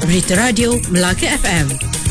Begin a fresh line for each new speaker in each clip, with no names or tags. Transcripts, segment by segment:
Berita Radio Melaka FM.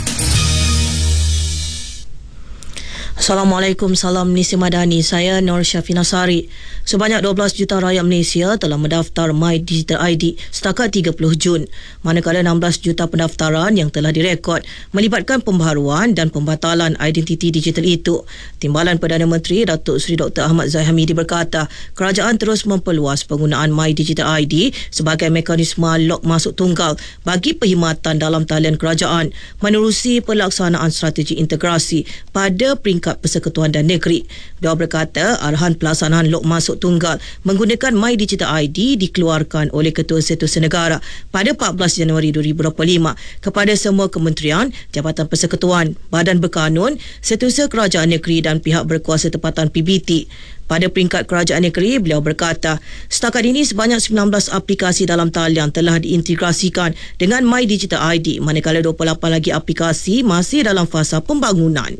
Assalamualaikum, salam Malaysia Madani. Saya Nur Syafina Sari. Sebanyak 12 juta rakyat Malaysia telah mendaftar My Digital ID setakat 30 Jun. Manakala 16 juta pendaftaran yang telah direkod melibatkan pembaharuan dan pembatalan identiti digital itu. Timbalan Perdana Menteri Datuk Seri Dr. Ahmad Zahid Hamidi berkata, kerajaan terus memperluas penggunaan My Digital ID sebagai mekanisme log masuk tunggal bagi perkhidmatan dalam talian kerajaan menerusi pelaksanaan strategi integrasi pada peringkat Persekutuan dan Negeri. Beliau berkata, arahan pelaksanaan log masuk tunggal menggunakan My Digital ID dikeluarkan oleh Ketua Setiausaha Negara pada 14 Januari 2025 kepada semua kementerian, jabatan persekutuan, badan berkanun, Setiausaha Kerajaan Negeri dan pihak berkuasa tempatan PBT. Pada peringkat kerajaan negeri, beliau berkata, setakat ini sebanyak 19 aplikasi dalam talian telah diintegrasikan dengan My Digital ID, manakala 28 lagi aplikasi masih dalam fasa pembangunan.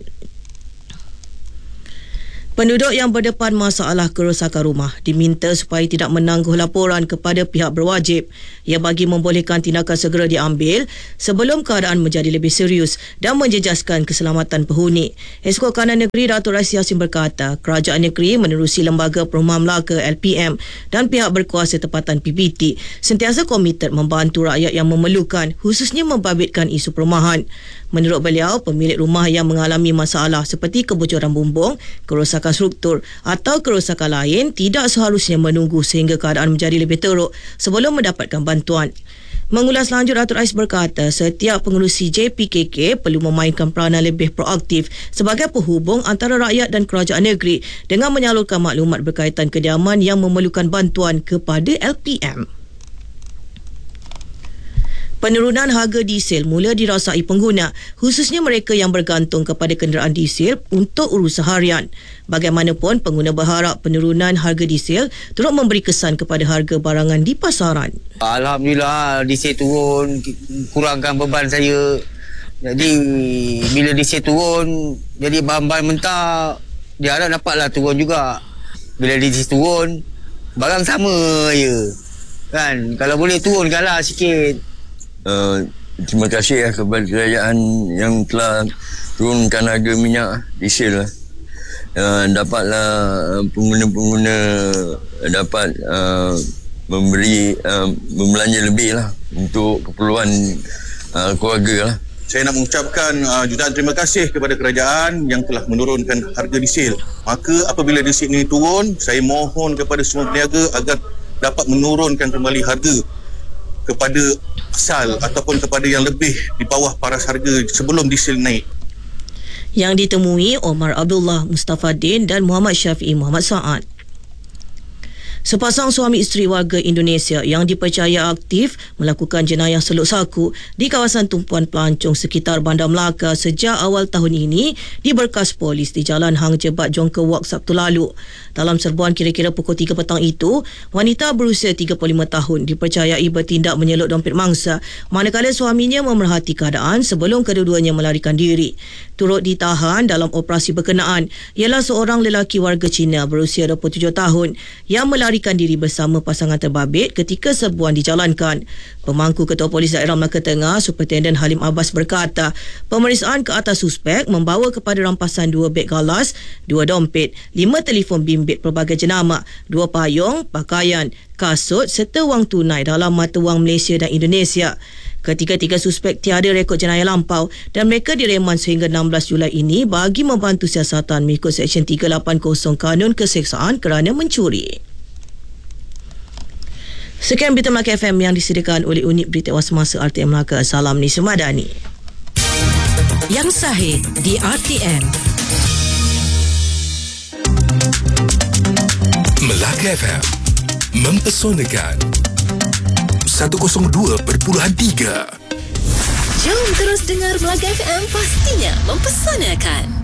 Penduduk yang berdepan masalah kerosakan rumah diminta supaya tidak menangguh laporan kepada pihak berwajib. Ia bagi membolehkan tindakan segera diambil sebelum keadaan menjadi lebih serius dan menjejaskan keselamatan penghuni. Esko Kanan Negeri Datuk Raisi Yassin berkata, kerajaan negeri menerusi Lembaga Perumahan Melaka LPM dan pihak berkuasa tempatan PBT sentiasa komited membantu rakyat yang memerlukan, khususnya membabitkan isu perumahan. Menurut beliau, pemilik rumah yang mengalami masalah seperti kebocoran bumbung, kerosakan struktur atau kerosakan lain tidak seharusnya menunggu sehingga keadaan menjadi lebih teruk sebelum mendapatkan bantuan. Mengulas lanjut, Datuk Rais berkata, setiap pengerusi JPKK perlu memainkan peranan lebih proaktif sebagai penghubung antara rakyat dan kerajaan negeri dengan menyalurkan maklumat berkaitan kediaman yang memerlukan bantuan kepada LPM. Penurunan harga diesel mula dirasai pengguna, khususnya mereka yang bergantung kepada kenderaan diesel untuk urusan harian. Bagaimanapun, pengguna berharap penurunan harga diesel turut memberi kesan kepada harga barangan di pasaran.
Alhamdulillah, diesel turun, kurangkan beban saya. Jadi, bila diesel turun, jadi bahan-bahan mentah, dia harap dapatlah turun juga. Bila diesel turun, barang sama je. Kan, kalau boleh turunkanlah sikit.
Terima kasih kepada kerajaan yang telah turunkan harga minyak diesel. Dapatlah pengguna-pengguna dapat membelanja lebih lah untuk keperluan keluarga lah.
Saya nak mengucapkan jutaan terima kasih kepada kerajaan yang telah menurunkan harga diesel. Maka apabila diesel ini turun, saya mohon kepada semua peniaga agar dapat menurunkan kembali harga kepada asal ataupun kepada yang lebih di bawah paras harga sebelum diesel naik.
Yang ditemui Omar Abdullah Mustafaddin dan Muhammad Syafi'i Muhammad Saad. Sepasang suami isteri warga Indonesia yang dipercaya aktif melakukan jenayah seluk saku di kawasan tumpuan pelancong sekitar Bandar Melaka sejak awal tahun ini diberkas polis di Jalan Hang Jebat Jongke Wak Sabtu lalu. Dalam serbuan kira-kira pukul 3 petang itu, wanita berusia 35 tahun dipercayai bertindak menyeluk dompet mangsa manakala suaminya memerhati keadaan sebelum kedua-duanya melarikan diri. Turut ditahan dalam operasi berkenaan ialah seorang lelaki warga Cina berusia 27 tahun yang melarikan diri bersama pasangan terbabit ketika serbuan dijalankan. Pemangku Ketua Polis Daerah Melaka Tengah, Superintendent Halim Abbas berkata, pemeriksaan ke atas suspek membawa kepada rampasan 2 beg galas, 2 dompet, 5 telefon bimbit pelbagai jenama, 2 payung, pakaian, kasut serta wang tunai dalam mata wang Malaysia dan Indonesia. Ketiga-tiga suspek tiada rekod jenayah lampau dan mereka direman sehingga 16 Julai ini bagi membantu siasatan mengikut Seksyen 380 Kanun Keseksaan kerana mencuri. Sekian Berita Melaka FM yang disediakan oleh Unit Berita Ewas Semasa RTM Melaka. Salam Malaysia Madani.
Yang sahih di RTM.
Melaka FM mempesonakan 102.3.
Jom terus dengar Melaka FM, pastinya mempesonakan.